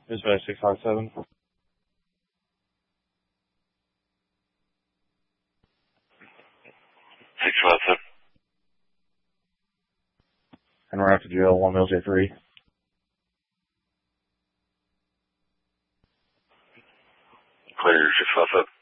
Dispatch 657. And we're after jail 1 LJ3. Clear 657.